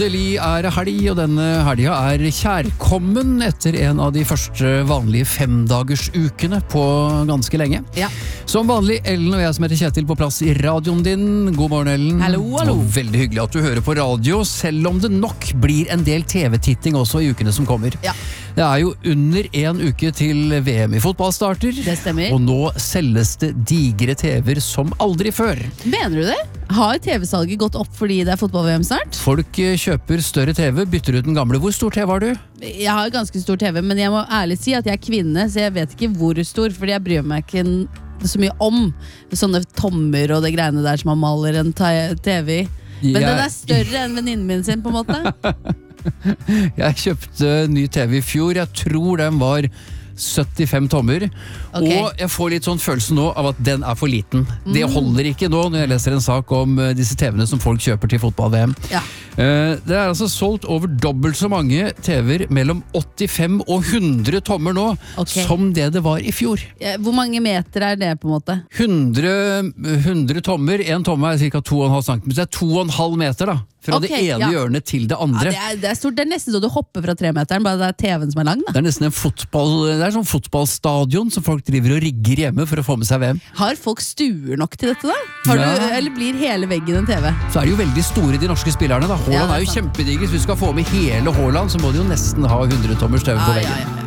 Endelig er det helg, og denne helga er kjærkommen etter en av de første vanlige 5-dagersukene på ganske lenge. Ja. Som vanlig, Ellen og jeg som heter Kjetil på plass i radioen din. God morgen, Ellen. Hallo, hallo. Og veldig hyggelig at du hører på radio, selv om det nok blir en del TV-titting også i ukene som kommer. Ja. Det er jo under en uke til VM i fotball starter. Det stemmer. Og nå selges det digre TV-er som aldri før. Mener du det? Har TV-salget gått opp fordi det er fotball-VM snart? Folk kjøper større TV, bytter ut den gamle. Hvor stor TV har du? Jeg har ganske stor TV, men jeg må ærlig si at jeg er kvinne, så jeg vet ikke hvor stor, fordi jeg bryr meg ikke så mye om sånne tommer og det greiene der som man maler en TV i. Men den er større enn venninnen min sin, på en måte. Jeg kjøpte ny TV i fjor. Jeg tror den var 75 tommer. Okay. Og jeg får litt sånn følelse nå av at den er for liten. Det holder ikke nå når jeg leser en sak om disse TV-ene som folk kjøper til fotball-VM. Ja. Det er altså solgt over dobbelt så mange TV-er mellom 85 og 100 tommer nå, som det var i fjor. Hvor mange meter er det, på en måte? 100 tommer. En tomme er ca. 2,5 cm. Det er 2,5 meter da. Fra det ene hjørnet til det andre. Ja, det er stort. Det er nesten så du hopper fra 3-meteren, bare det er TV-en som er lang. Da. Det er nesten en sånn fotballstadion som folk driver og rigger hjemme for å få med seg VM. Har folk stuer nok til dette da? Eller blir hele veggen en TV? Så er de jo veldig store, de norske spillerne da. Haaland er jo kjempedigger. Hvis vi skal få med hele Haaland, så må de jo nesten ha 100 tommers TV på veggen.